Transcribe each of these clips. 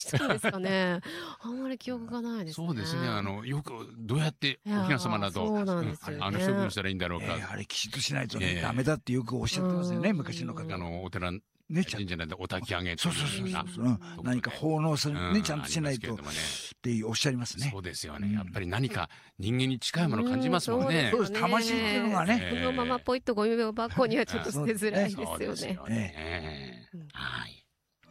したんですかね。あんまり記憶がないですね。 そうですね。よく、どうやってお雛様など、 そうなんですよね。 処分したらいいんだろうか。 あれきちっとしないとね、ダメだってよくおっしゃってますよね、昔の方。 お寺、 ね、 神社なんでお焚き上げそう何か奉納するね、ちゃんとしないとっておっしゃいますね。 そうですよね。やっぱり何か人間に近いものを感じますもんね。 そうです。魂っていうのがね。 そのままポイッとゴミ箱にはちょっと捨てづらいですよね。はい。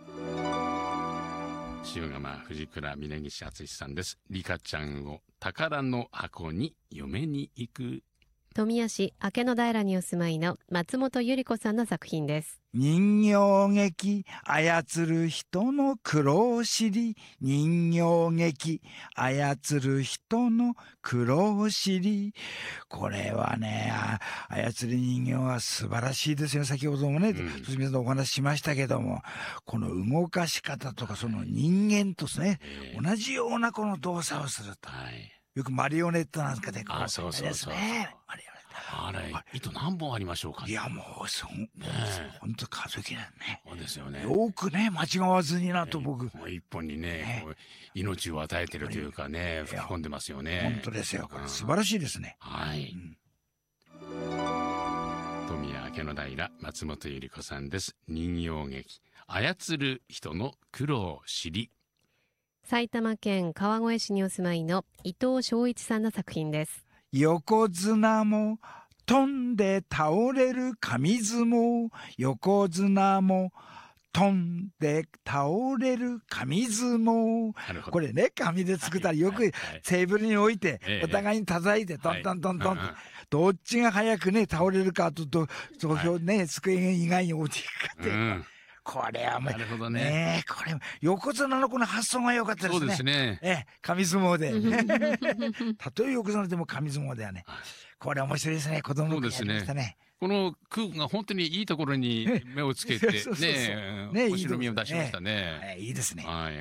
塩釜藤倉峯岸敦さんです。リカちゃんを宝の箱に嫁に行く。 富谷市明野平にお住まいの松本百合子さんの作品です。 人形劇操る人の苦労知り、人形劇操る人の苦労知り。これはね、操る人形は素晴らしいですよ。先ほどもね、すみませんお話ししましたけども、この動かし方とかその人間とね、同じようなこの動作をすると。よくマリオネットなんかでこうそうですね。あれ、糸何本ありましょうかね。 いや、もう、本当数えきれないね。 そうですよね。 よくね、間違わずになと僕。 一本にね、命を与えてるというかね、吹き込んでますよね。 本当ですよ。これ素晴らしいですね。 はい。富谷明野平、松本百合子さんです。人形劇、操る人の苦労知り。 埼玉県川越市にお住まいの伊藤昭一さんの作品です。 横綱も飛んで倒れる紙相撲、横綱も飛んで倒れる紙相撲。これね、紙で作ったらよくテーブルに置いて、お互いに叩いて、トントントントンって、どっちが早くね、倒れるかと、ね、机以外に置いていくかって。これはもう、なるほどね。これ、横綱のこの発想が良かったですね。 そうですね。 紙相撲で。たとえ横綱でも紙相撲だよね。これ面白いですね。子供の時やりましたね。 この空が本当にいいところに目をつけて、ね、面白みを出しましたね。 いいですね。 はい。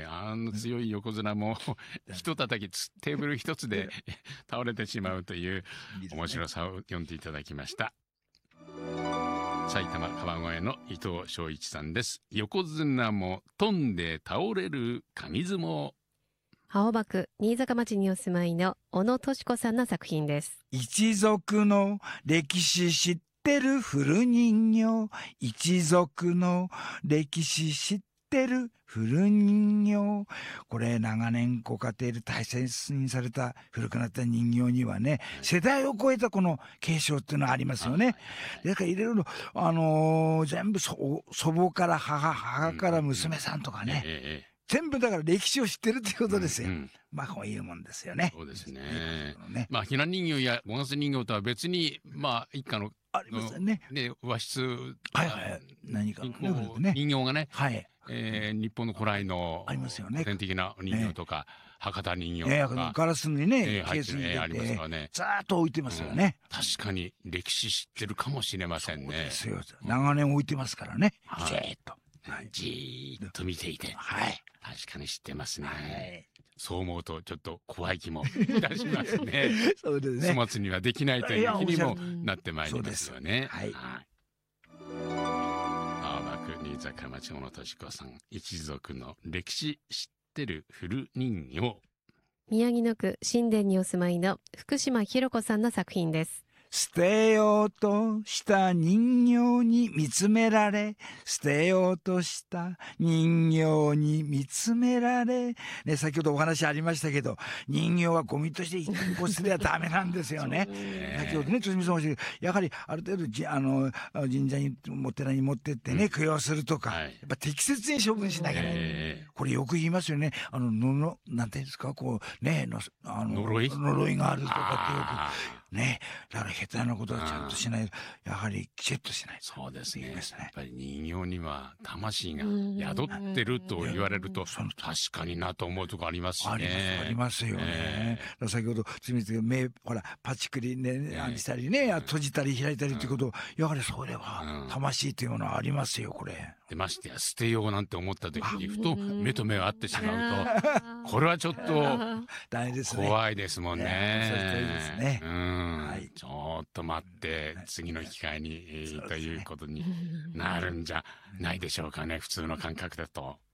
強い横綱も、一叩き、テーブル一つで倒れてしまうという面白さを読んでいただきました。埼玉川越の伊藤昭一さんです。横綱も飛んで倒れる紙相撲。 青葉区新坂町にお住まいの小野敏子さんの作品です。 一族の歴史知ってる古人形、一族の歴史知ってる古人形。これ長年ご家庭で大切にされた古くなった人形にはね、世代を超えたこの継承っていうのはありますよね。だからいろいろ、全部祖母から母から娘さんとかね。全部だから歴史を知ってるっていうことですよ。まあこういうもんですよね。 そうですね。まあひな人形や五月人形とは別に、まあ一家のありますね。 和室。 何か。 人形がね。 はい。 日本の古来の古典的な人形とか、博多人形とか。 ガラスにね、ケースに入れて、ずーっと置いてますよね。 確かに歴史知ってるかもしれませんね。 そうですよ。長年置いてますからね。じーっと。 じーっと見ていて。確かに知ってますね。そう思うとちょっと怖い気もいたしますね。 そうですね。 粗末にはできないという気にもなってまいりますよね。 はい。 青葉区新坂町小野敏子さん、一族の歴史知ってる古人形。 宮城野区新田にお住まいの福島ひろ子さんの作品です。 捨てようとした人形に見つめられ、捨てようとした人形に見つめられ、ね、先ほどお話ありましたけど、人形はゴミとして一点こすればダメなんですよね。先ほどね、辻見さんおっしゃるけど、やはりある程度神社にお寺に持ってってね、供養するとか、やっぱ適切に処分しなきゃいけない。これよく言いますよね。なんていうんですか、こうね、呪いがあるとかってよく。ね、だから下手なことはちゃんとしないと、やはりきちっとしないと。 そうですね。やっぱり人形には魂が宿ってると言われると、確かになと思うとこありますしね。 ありますよね。先ほど、目、ほら、パチクリね、したりね、閉じたり開いたりということ、やはりそれは、魂というものはありますよ、これ。 でましてや捨てようなんて思った時にふと目と目が合ってしまうと、これはちょっと怖いですもんね。ちょっと待って次の機会にということになるんじゃないでしょうかね、普通の感覚だと。